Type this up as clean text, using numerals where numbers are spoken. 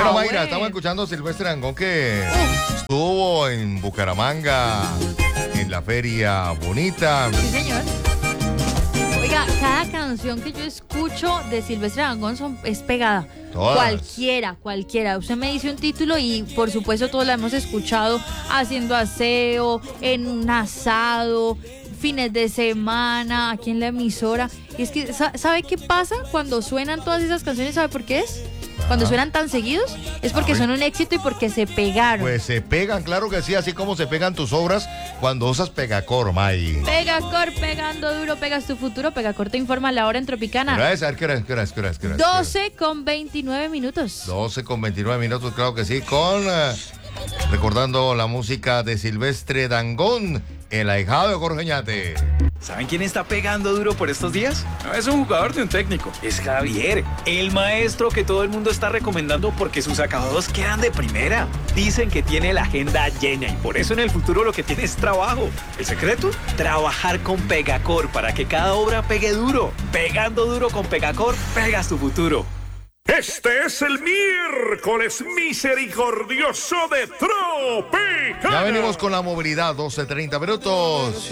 Bueno, Mayra, estamos escuchando a Silvestre Dangond, que estuvo en Bucaramanga, en la Feria Bonita. Sí, señor. Oiga, cada canción que yo escucho de Silvestre Dangond es pegada. Todas. Cualquiera. Usted me dice un título y por supuesto todos la hemos escuchado haciendo aseo, en un asado, fines de semana, aquí en la emisora. Y es que, ¿sabe qué pasa cuando suenan todas esas canciones? ¿Sabe por qué es? Cuando suenan tan seguidos, es porque son un éxito y porque se pegaron. Pues se pegan, claro que sí, así como se pegan tus obras cuando usas Pegacor, May. Pegacor, pegando duro, pegas tu futuro. Pegacor te informa la hora en Tropicana. Gracias, a ver, ¿qué hora es? 12:29. 12:29, claro que sí, recordando la música de Silvestre Dangond, el ahijado de Jorge Oñate. ¿Saben quién está pegando duro por estos días? No es un jugador de un técnico, es Javier, el maestro que todo el mundo está recomendando porque sus acabados quedan de primera. Dicen que tiene la agenda llena y por eso en el futuro lo que tiene es trabajo. ¿El secreto? Trabajar con Pegacor para que cada obra pegue duro. Pegando duro con Pegacor, pegas tu futuro. Este es el miércoles misericordioso de Tropicana. Ya venimos con la movilidad, 12:30 minutos.